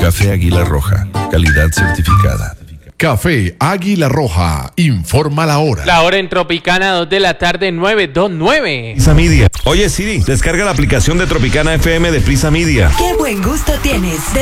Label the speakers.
Speaker 1: Café Águila Roja, calidad certificada.
Speaker 2: Café Águila Roja, informa la hora.
Speaker 3: La hora en Tropicana, 2 de la tarde, 9:29.
Speaker 4: Prisa Media. Oye Siri, descarga la aplicación de Tropicana FM de Prisa Media.
Speaker 5: ¡Qué buen gusto tienes!